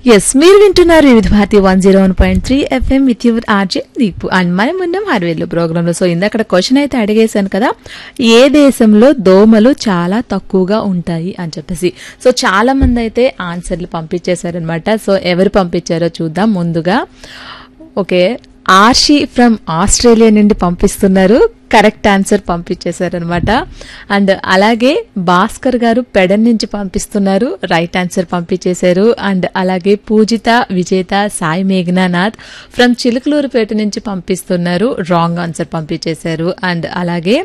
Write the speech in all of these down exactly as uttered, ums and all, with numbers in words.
Yes మీరు వింటున్నారు వివిధ Bharati one zero one point three FM with your RJ Deepu and మనం ఉన్నాం హర్వేలు ప్రోగ్రామ్ లో. సో ఇందాక క్వశ్చన్ అయితే అడిగేశాను కదా, ఏ దేశంలో దోమలు చాలా తక్కువగా ఉంటాయి అని చెప్పేసి. సో చాలా మంది అయితే ఆన్సర్లు పంపించేశారనమాట. సో ఎవరు పంపించారో చూద్దాం. ముందుగా ఓకే, ఆర్షి ఫ్రమ్ ఆస్ట్రేలియా నుండి పంపిస్తున్నారు, కరెక్ట్ ఆన్సర్ పంపించేశారనమాట. అండ్ అలాగే భాస్కర్ గారు పెడన్ నుంచి పంపిస్తున్నారు, రైట్ ఆన్సర్ పంపించేశారు. అండ్ అలాగే పూజిత విజేత సాయి మేఘనానాథ్ ఫ్రమ్ చిలుకలూరుపేట నుంచి పంపిస్తున్నారు, రాంగ్ ఆన్సర్ పంపించేశారు. అండ్ అలాగే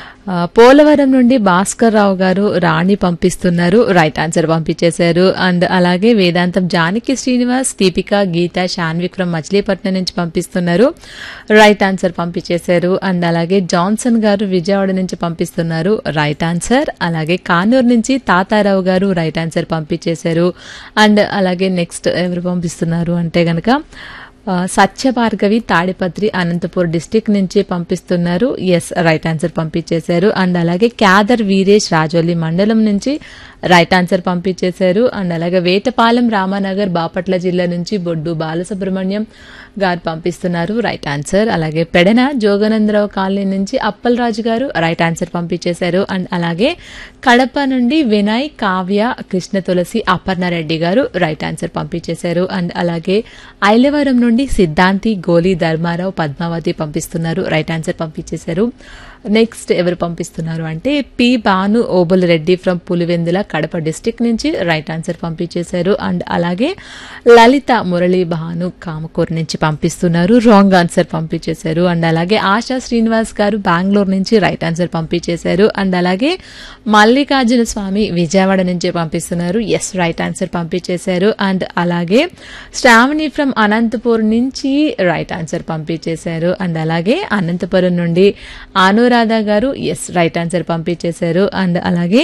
పోలవరం నుండి భాస్కర్ రావు గారు రాణి పంపిస్తున్నారు, రైట్ ఆన్సర్ పంపించేశారు. అండ్ అలాగే వేదాంతం జానకి శ్రీనివాస్ దీపిక గీత శాన్విక్ ఫ్రమ్ మచిలీపట్నం నుంచి పంపిస్తున్నారు, రైట్ ఆన్సర్ పంపించేశారు. అండ్ అలాగే జాన్సన్ గారు విజయవాడ నుంచి పంపిస్తున్నారు, రైట్ ఆన్సర్. అలాగే కానూరు నుంచి తాతారావు గారు రైట్ ఆన్సర్ పంపించేశారు. అండ్ అలాగే నెక్స్ట్ ఎవరు పంపిస్తున్నారు అంటే గనక సత్యభార్గవి తాడిపత్రి అనంతపూర్ డిస్టిక్ నుంచి పంపిస్తున్నారు, ఎస్ రైట్ ఆన్సర్ పంపించేశారు. అండ్ అలాగే క్యాదర్ వీరేష్ రాజోలి మండలం నుంచి రైట్ ఆన్సర్ పంపించేశారు. అండ్ అలాగే వేటపాలెం రామానగర్ బాపట్ల జిల్లా నుంచి బొడ్డు బాలసుబ్రహ్మణ్యం గారు పంపిస్తున్నారు, రైట్ ఆన్సర్. అలాగే పెడన జోగనందరావు కాలనీ నుంచి అప్పలరాజు గారు రైట్ ఆన్సర్ పంపించేశారు. అండ్ అలాగే కడప నుండి వినయ్ కావ్య కృష్ణ తులసి అపర్ణారెడ్డి గారు రైట్ ఆన్సర్ పంపించేశారు. అండ్ అలాగే ఐలవరం నుండి సిద్ధాంతి గోలి ధర్మారావు పద్మావతి పంపిస్తున్నారు, రైట్ ఆన్సర్ పంపించేశారు. నెక్స్ట్ ఎవరు పంపిస్తున్నారు అంటే P Bhanu Obul Reddy from Pulivendula Kadapa district నుంచి రైట్ ఆన్సర్ పంపించేశారు. అండ్ అలాగే లలిత మురళీ భాను కామకూర్ నుంచి పంపిస్తున్నారు, రాంగ్ ఆన్సర్ పంపించేశారు. అండ్ అలాగే ఆశా శ్రీనివాస్ గారు బెంగళూరు నుంచి రైట్ ఆన్సర్ పంపించేశారు. అండ్ అలాగే మల్లికార్జున స్వామి విజయవాడ నుంచి పంపిస్తున్నారు, ఎస్ రైట్ ఆన్సర్ పంపించేశారు. అండ్ అలాగే శ్రావణి ఫ్రమ్ అనంతపూర్ నుంచి రైట్ ఆన్సర్ పంపించేశారు. అండ్ అలాగే అనంతపురం నుండి అనురాధ గారు ఎస్ రైట్ ఆన్సర్ పంపించేశారు. అండ్ అలాగే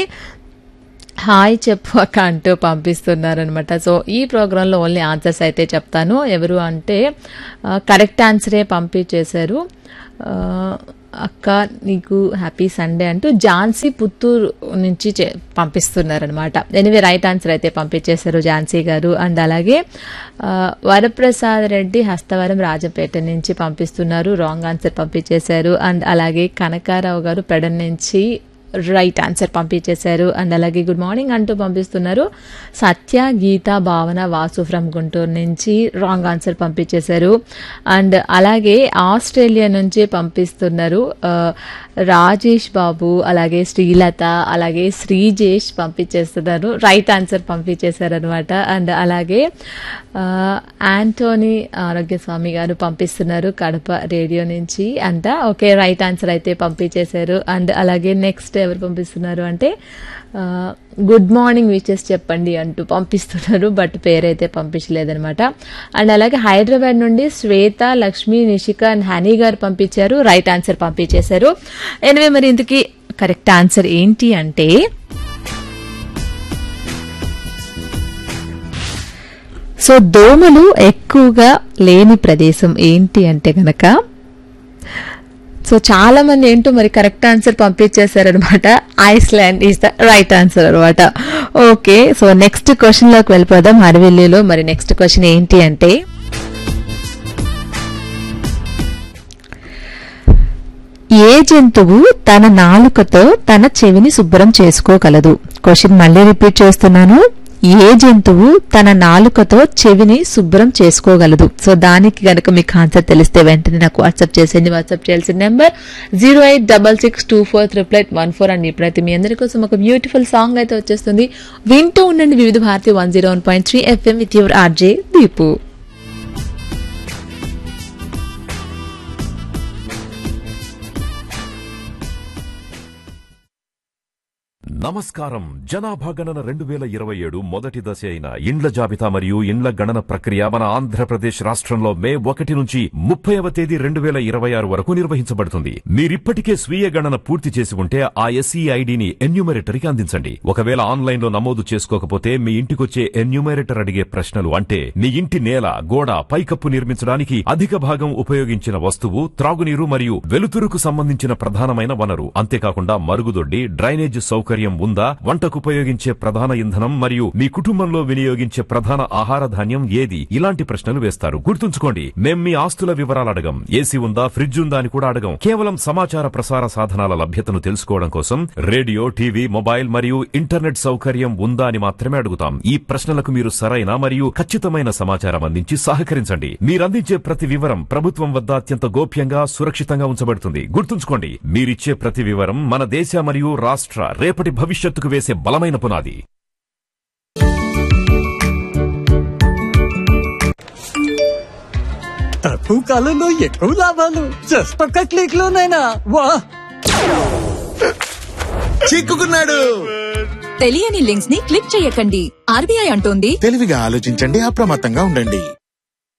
హాయ్ చెప్పు అక్క అంటూ పంపిస్తున్నారనమాట. సో ఈ ప్రోగ్రాంలో ఓన్లీ ఆన్సర్స్ అయితే చెప్తాను, ఎవరు అంటే కరెక్ట్ ఆన్సరే పంపించేశారు. అక్క నీకు హ్యాపీ సండే అంటూ ఝాన్సీ పుత్తూరు నుంచి పంపిస్తున్నారనమాట. ఎనివే రైట్ ఆన్సర్ అయితే పంపించేశారు ఝాన్సీ గారు. అండ్ అలాగే వరప్రసాద్ రెడ్డి హస్తవరం రాజపేట నుంచి పంపిస్తున్నారు, రాంగ్ ఆన్సర్ పంపించేశారు. అండ్ అలాగే కనకారావు గారు పెడన్ నుంచి రైట్ ఆన్సర్ పంపించేశారు. అండ్ అలాగే గుడ్ మార్నింగ్ అంటూ పంపిస్తున్నారు సత్య గీత భావన వాసు ఫ్రమ్ గుంటూరు నుంచి, రాంగ్ ఆన్సర్ పంపించేశారు. అండ్ అలాగే ఆస్ట్రేలియా నుంచి పంపిస్తున్నారు రాజేష్ బాబు, అలాగే శ్రీలత, అలాగే శ్రీజేష్ పంపించేస్తున్నారు, రైట్ ఆన్సర్ పంపించేశారు అనమాట. అండ్ అలాగే యాంటోనీ ఆరోగ్యస్వామి గారు పంపిస్తున్నారు కడప రేడియో నుంచి అంతా, ఓకే రైట్ ఆన్సర్ అయితే పంపించేశారు. అండ్ అలాగే నెక్స్ట్ ఎవరు పంపిస్తున్నారు అంటే గుడ్ మార్నింగ్ విచెస్ చెప్పండి అంటూ పంపిస్తున్నారు, బట్ పేరైతే పంపించలేదనమాట. అండ్ అలాగే హైదరాబాద్ నుండి శ్వేత లక్ష్మి నిషిక అండ్ హనీ గారు పంపించారు, రైట్ ఆన్సర్ పంపించేశారు. ఎనివే మరి ఇంతకీ కరెక్ట్ ఆన్సర్ ఏంటి అంటే సో దోమలు ఎక్కువగా లేని ప్రదేశం ఏంటి అంటే గనక, సో చాలా మంది ఏంటో మరి correct answer పంపించేశారనమాట, Iceland is the right answer అనమాట. ఓకే, సో నెక్స్ట్ క్వశ్చన్ లోకి వెళ్ళిపోదాం హరివిల్లులో. మరి నెక్స్ట్ క్వశ్చన్ ఏంటి అంటే ఏ జంతువు తన నాలుకతో తన చెవిని శుభ్రం చేసుకోగలదు? క్వశ్చన్ మళ్ళీ రిపీట్ చేస్తున్నాను, ఏ జంతువు తన నాలుకతో చెవిని శుభ్రం చేసుకోగలదు? సో దానికి గనక మీకు ఆన్సర్ తెలిస్తే వెంటనే నాకు వాట్సాప్ చేసేయండి. వాట్సాప్ చేయాల్సిన number zero eight double six two four triple eight one four and ఇప్పుడైతే మీ అందరి కోసం ఒక బ్యూటిఫుల్ సాంగ్ అయితే వచ్చేస్తుంది, వింటూ ఉండండి వివిధ Bharati one zero one point three FM with your RJ Deepu. నమస్కారం. జనాభా గణన రెండు వేల ఇరవై ఏడు మొదటి దశ అయిన ఇండ్ల జాబితా మరియు ఇండ్ల గణన ప్రక్రియ మన ఆంధ్రప్రదేశ్ రాష్ట్రంలో మే ఒకటి నుంచి ముప్పైవ తేదీ రెండు వేల ఇరవై ఆరు వరకు నిర్వహించబడుతుంది. మీరిప్పటికే స్వీయ గణన పూర్తి చేసి ఉంటే ఆ ఎస్ఈ ఐడిని ఎన్యూమరేటర్కి అందించండి. ఒకవేళ ఆన్లైన్ లో నమోదు చేసుకోకపోతే మీ ఇంటికొచ్చే ఎన్యూమరేటర్ అడిగే ప్రశ్నలు అంటే మీ ఇంటి నేల, గోడ, పైకప్పు నిర్మించడానికి అధిక భాగం ఉపయోగించిన వస్తువు, త్రాగునీరు మరియు వెలుతురుకు సంబంధించిన ప్రధానమైన వనరు, అంతేకాకుండా మరుగుదొడ్డి, డ్రైనేజ్ సౌకర్యం సౌకర్యం ఉందా, వంటకు ఉపయోగించే ప్రధాన ఇంధనం మరియు మీ కుటుంబంలో వినియోగించే ప్రధాన ఆహార ధాన్యం ఏది, ఇలాంటి ప్రశ్నలు వేస్తారు. గుర్తుంచుకోండి, మేం మీ ఆస్తుల వివరాలు అడగం, ఏసీ ఉందా, ఫ్రిడ్జ్ ఉందా అని కూడా అడగం. కేవలం సమాచార ప్రసార సాధనాల లభ్యతను తెలుసుకోవడం కోసం రేడియో, టీవీ, మొబైల్ మరియు ఇంటర్నెట్ సౌకర్యం ఉందా అని మాత్రమే అడుగుతాం. ఈ ప్రశ్నలకు మీరు సరైన మరియు ఖచ్చితమైన సమాచారం అందించి సహకరించండి. మీరందించే ప్రతి వివరం ప్రభుత్వం వద్ద అత్యంత గోప్యంగా, సురక్షితంగా ఉంచబడుతుంది. గుర్తుంచుకోండి, మీరిచ్చే ప్రతి వివరం మన దేశ మరియు రాష్ట్ర రేపటి భవిష్యత్తుకు వేసే బలమైన పునాది. తక్కువ కాలంలో ఎక్కువ లాభాలు జస్ట్ ఒక్క క్లిక్ లోనైనా వా! చిక్కుకున్నాడు. తెలియని లింక్స్ ని క్లిక్ చేయకండి. ఆర్బీఐ అంటోంది, తెలివిగా ఆలోచించండి, అప్రమత్తంగా ఉండండి.